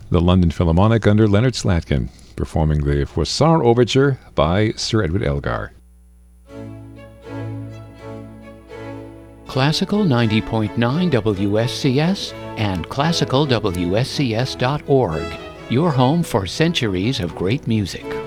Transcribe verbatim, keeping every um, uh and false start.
the London Philharmonic under Leonard Slatkin, performing the Froissart Overture by Sir Edward Elgar. Classical ninety point nine W S C S and classical W S C S dot org, your home for centuries of great music.